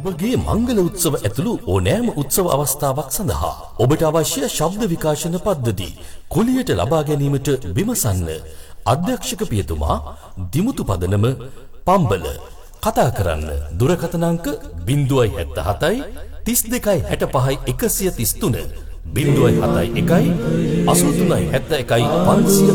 ඔබගේ මංගල උත්සව ඇතුළු ඕනෑම උත්සව අවස්ථාවක් සඳහා ඔබට අවශ්‍ය ශබ්ද විකාශන පද්ධති කුලියට ලබා ගැනීමට විමසන්න. අධ්‍යක්ෂක පියතුමා දිමුතු පදනම පම්බල. කතා කරන්න දුරකථන අංක 077 32 65 133 071 83 71 500